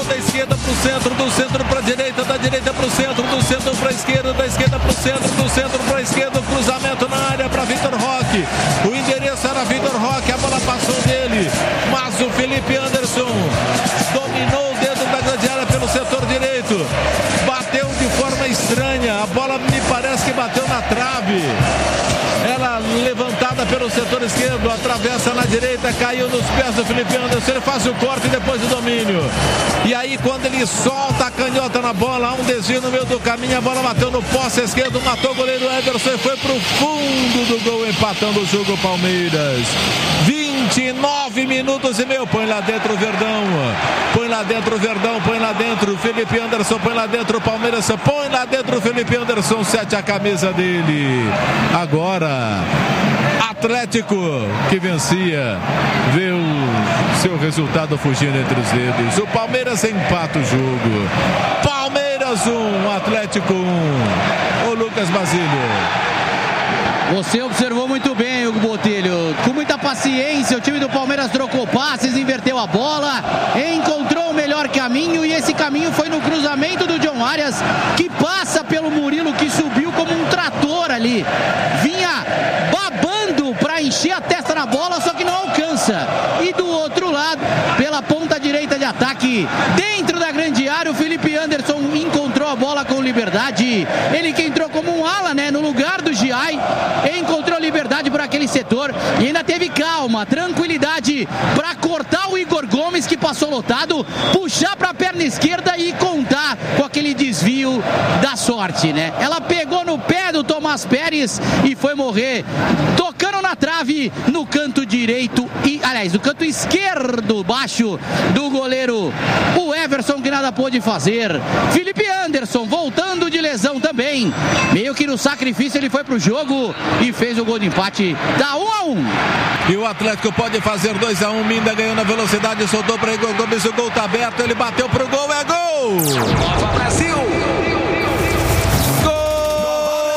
da esquerda pro centro, do centro pra direita, da direita pro centro, do centro pra esquerda, da esquerda pro centro, do centro pra esquerda, cruzamento na área pra Vitor Roque. O endereço era Vitor Roque, a bola passou dele, mas o Felipe Anderson dominou dentro da grande área pelo setor direito. Bateu de forma estranha, a bola me parece que bateu na trave. Ela levantada pelo setor esquerdo, atravessa na direita, caiu nos pés do Felipe Anderson, ele faz o corte e depois o domínio. E aí quando ele solta a canhota na bola, há um desvio no meio do caminho, a bola bateu no poste esquerdo, matou o goleiro Ederson e foi pro fundo do gol, empatando o jogo Palmeiras. 29 minutos e meio, põe lá dentro o Verdão, põe lá dentro o Verdão, põe lá dentro o Felipe Anderson, põe lá dentro o Palmeiras, põe lá dentro o Felipe Anderson, 7 a camisa dele. Agora Atlético, que vencia, vê o seu resultado fugindo entre os dedos. O Palmeiras empata o jogo. Palmeiras 1, Atlético 1. O Lucas Basílio. Você observou muito bem, Hugo Botelho. Com muita paciência, o time do Palmeiras trocou passes, inverteu a bola, encontrou o melhor caminho e esse caminho foi no cruzamento do John Arias, que passa pelo Murilo, que subiu como um trator ali. Vinha babando para encher a testa na bola, só que não alcança. E do outro lado, pela ponta direita de ataque, dentro da grande área, o Felipe Anderson encontrou a bola com liberdade. Ele que entrou como um ala, né, no lugar do Giai, encontrou liberdade por aquele setor e ainda teve calma, tranquilidade para cortar o Igor Gomes, que passou lotado, puxar para a perna esquerda e contar com aquele desvio da sorte, né? Ela pegou no pé do Tomás Pérez e foi morrer tocando na trave no canto direito e, aliás, no canto esquerdo baixo do goleiro, o Everson, que nada pôde fazer. Felipe Anderson voltando de lesão também, meio que no sacrifício ele foi pro jogo e fez o gol de empate, dá 1-1. E o Atlético pode fazer 2-1, Minda ganhou na velocidade, soltou para Igor Gomes, o gol tá aberto, ele bateu pro gol, é gol! Nova Brasil!